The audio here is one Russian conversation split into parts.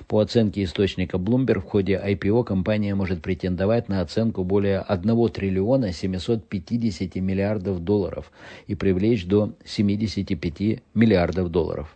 По оценке источника Bloomberg, в ходе IPO компания может претендовать на оценку более 1 триллиона 750 миллиардов долларов и привлечь до 75 миллиардов долларов.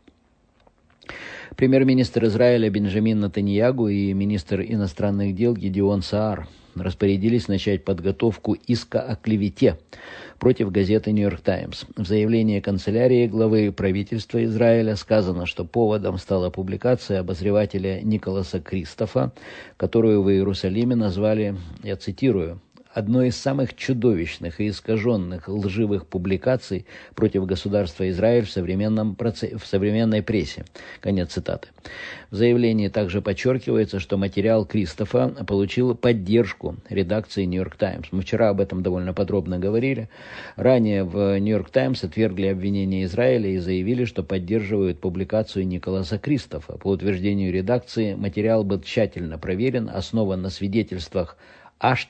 Премьер-министр Израиля Бенджамин Нетаньяху и министр иностранных дел Гидеон Саар распорядились начать подготовку иска о клевете против газеты «Нью-Йорк Таймс». В заявлении канцелярии главы правительства Израиля сказано, что поводом стала публикация обозревателя Николаса Кристофа, которую в Иерусалиме назвали, я цитирую, «одной из самых чудовищных и искаженных лживых публикаций против государства Израиль в современной прессе». Конец цитаты. В заявлении также подчеркивается, что материал Кристофа получил поддержку редакции «Нью-Йорк Таймс». Мы вчера об этом довольно подробно говорили. Ранее в «Нью-Йорк Таймс» отвергли обвинения Израиля и заявили, что поддерживают публикацию Николаса Кристофа. По утверждению редакции, материал был тщательно проверен, основан на свидетельствах аж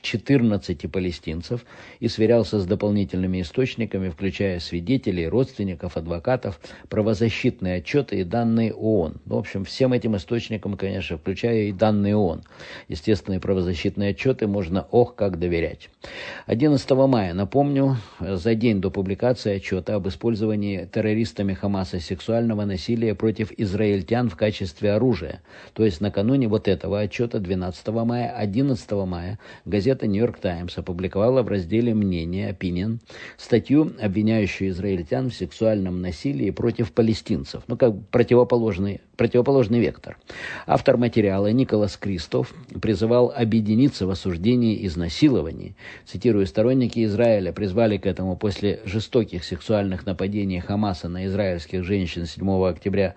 14 палестинцев и сверялся с дополнительными источниками, включая свидетелей, родственников, адвокатов, правозащитные отчеты и данные ООН. В общем, всем этим источникам, конечно, включая и данные ООН. Естественно, и правозащитные отчеты можно как доверять. 11 мая, напомню, за день до публикации отчета об использовании террористами Хамаса сексуального насилия против израильтян в качестве оружия. То есть накануне вот этого отчета, 12 мая, 11 мая, газета «Нью-Йорк Таймс» опубликовала в разделе «Мнение» (Opinion) статью, обвиняющую израильтян в сексуальном насилии против палестинцев. Как противоположный вектор. Автор материала Николас Кристоф призывал объединиться в осуждении изнасилований. Цитирую, сторонники Израиля призвали к этому после жестоких сексуальных нападений Хамаса на израильских женщин 7 октября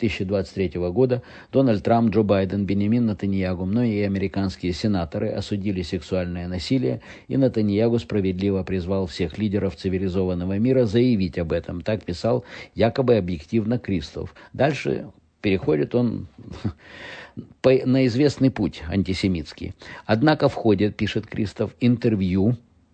2023 года. Дональд Трамп, Джо Байден, Беньямин Нетаньяху, но и американские сенаторы осудили сексуальное насилие, и Нетаньяху справедливо призвал всех лидеров цивилизованного мира заявить об этом. Так писал якобы объективно Кристоф. Дальше переходит он на известный путь антисемитский. Однако в ходе, пишет Кристоф, интервью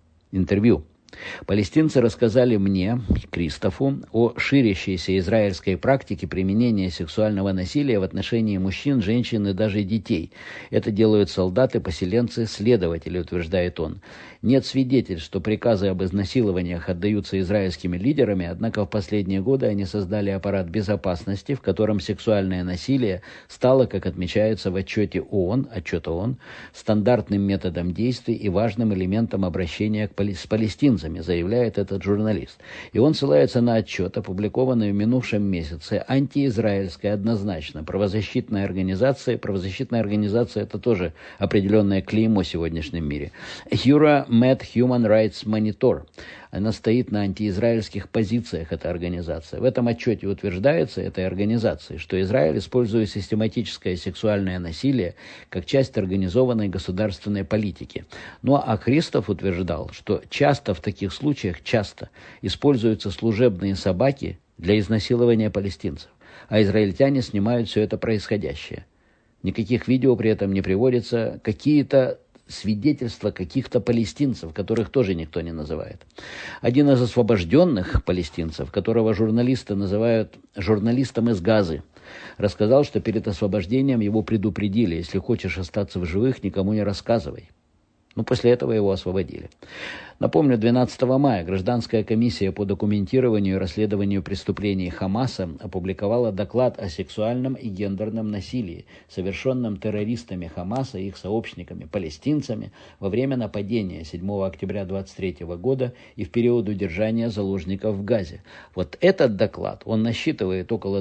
палестинцы рассказали мне, Кристофу, о ширящейся израильской практике применения сексуального насилия в отношении мужчин, женщин и даже детей. Это делают солдаты, поселенцы, следователи, утверждает он. Нет свидетельств, что приказы об изнасилованиях отдаются израильскими лидерами, однако в последние годы они создали аппарат безопасности, в котором сексуальное насилие стало, как отмечается в отчет ООН, стандартным методом действий и важным элементом обращения с палестинцами, заявляет этот журналист. И он ссылается на отчет, опубликованный в минувшем месяце, антиизраильская однозначно правозащитная организация. Правозащитная организация – это тоже определенное клеймо в сегодняшнем мире. Euro-Med Human Rights Monitor. Она стоит на антиизраильских позициях, эта организация. В этом отчете утверждается этой организацией, что Израиль использует систематическое сексуальное насилие как часть организованной государственной политики. А Кристоф утверждал, что часто в таких случаях используются служебные собаки для изнасилования палестинцев, а израильтяне снимают все это происходящее. Никаких видео при этом не приводится, какие-то свидетельства каких-то палестинцев, которых тоже никто не называет. Один из освобожденных палестинцев, которого журналисты называют журналистом из Газы, рассказал, что перед освобождением его предупредили: если хочешь остаться в живых, никому не рассказывай. После этого его освободили. Напомню, 12 мая Гражданская комиссия по документированию и расследованию преступлений Хамаса опубликовала доклад о сексуальном и гендерном насилии, совершенном террористами Хамаса и их сообщниками, палестинцами, во время нападения 7 октября 2023 года и в период удержания заложников в Газе. Вот этот доклад, он насчитывает около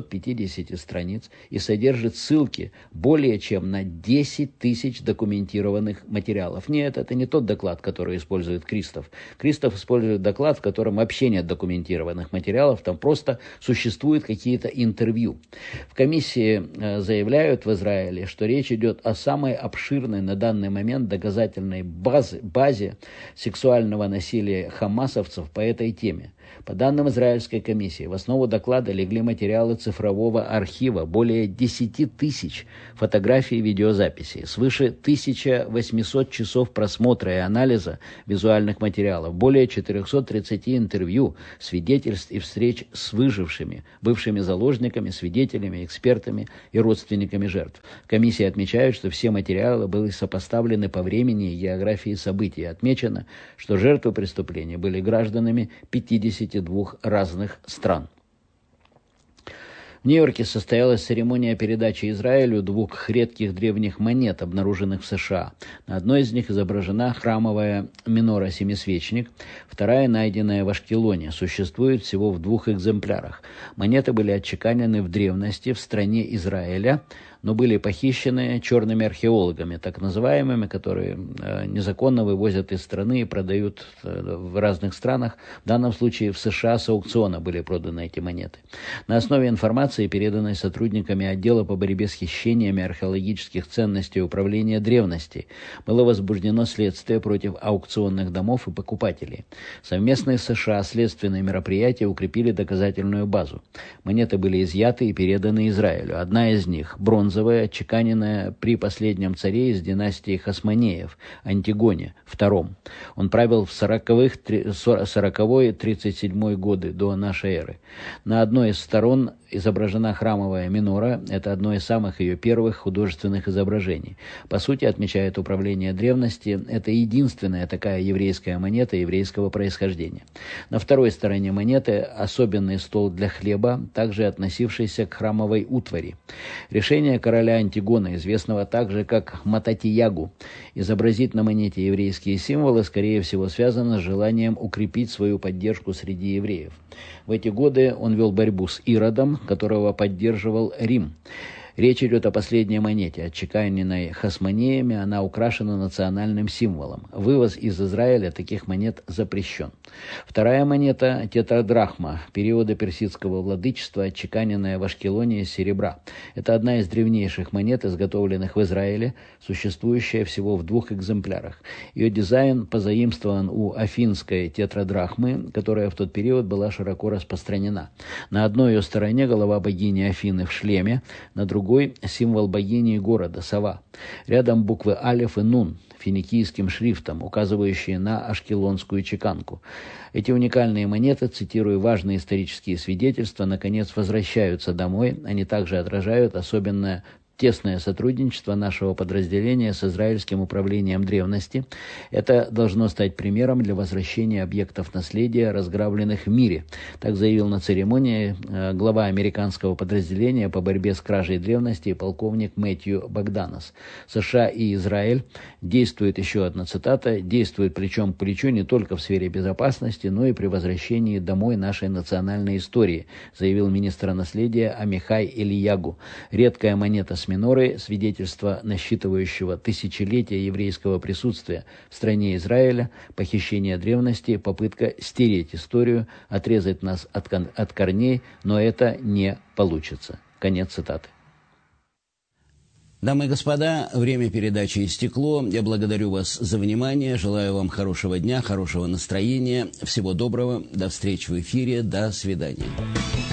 250 страниц и содержит ссылки более чем на 10 тысяч документированных материалов. Нет, это не тот доклад, который использует Кристоф. Кристоф использует доклад, в котором вообще нет документированных материалов, там просто существуют какие-то интервью. В комиссии заявляют в Израиле, что речь идет о самой обширной на данный момент доказательной базе сексуального насилия хамасовцев по этой теме. По данным израильской комиссии, в основу доклада легли материалы цифрового архива, более 10 тысяч фотографий и видеозаписей, свыше 1800 часов просмотра и анализа визуальных материалов, более 430 интервью, свидетельств и встреч с выжившими, бывшими заложниками, свидетелями, экспертами и родственниками жертв. Комиссия отмечает, что все материалы были сопоставлены по времени и географии событий. Отмечено, что жертвы преступления были гражданами 52 разных стран. В Нью-Йорке состоялась церемония передачи Израилю 2 редких древних монет, обнаруженных в США. На одной из них изображена храмовая минора-семисвечник, вторая, найденная в Ашкелоне, существует всего в 2 экземплярах. Монеты были отчеканены в древности в стране Израиля, но были похищены черными археологами, так называемыми, которые незаконно вывозят из страны и продают в разных странах. В данном случае в США с аукциона были проданы эти монеты. На основе информации, переданной сотрудниками отдела по борьбе с хищениями археологических ценностей управления древностей, было возбуждено следствие против аукционных домов и покупателей. Совместные с США следственные мероприятия укрепили доказательную базу. Монеты были изъяты и переданы Израилю. Одна из них, бронзовая, отчеканенная при последнем царе из династии Хасмонеев, Антигоне II. Он правил в 40-е 37 годы до нашей эры. На одной из сторон изображена храмовая минора. Это одно из самых ее первых художественных изображений. По сути, отмечает управление древности, это единственная такая еврейская монета еврейского происхождения. На второй стороне монеты особенный стол для хлеба, также относившийся к храмовой утвари. Решение короля Антигона, известного также как Мататиягу, изобразить на монете еврейские символы, скорее всего, связано с желанием укрепить свою поддержку среди евреев. В эти годы он вел борьбу с Иродом, которого поддерживал Рим. Речь идет о последней монете, отчеканенной Хасмонеями, она украшена национальным символом. Вывоз из Израиля таких монет запрещен. Вторая монета – тетрадрахма, периода персидского владычества, отчеканенная в Ашкелоне из серебра. Это одна из древнейших монет, изготовленных в Израиле, существующая всего в 2 экземплярах. Ее дизайн позаимствован у афинской тетрадрахмы, которая в тот период была широко распространена. На одной ее стороне голова богини Афины в шлеме, на другой символ богини города, сова. Рядом буквы алеф и нун, финикийским шрифтом, указывающие на ашкелонскую чеканку. Эти уникальные монеты, цитирую важные исторические свидетельства, наконец возвращаются домой. Они также отражают особенное тесное сотрудничество нашего подразделения с израильским управлением древности. Это должно стать примером для возвращения объектов наследия, разграбленных в мире. Так заявил на церемонии глава американского подразделения по борьбе с кражей древности полковник Мэтью Богданос. США и Израиль действуют, еще одна цитата, действуют плечом к плечу не только в сфере безопасности, но и при возвращении домой нашей национальной истории, заявил министр наследия Амихай Элиягу. Редкая монета с минорой, свидетельство насчитывающего тысячелетия еврейского присутствия в стране Израиля, похищение древности, попытка стереть историю, отрезать нас от корней, но это не получится. Конец цитаты. Дамы и господа, время передачи истекло. Я благодарю вас за внимание. Желаю вам хорошего дня, хорошего настроения. Всего доброго. До встречи в эфире. До свидания.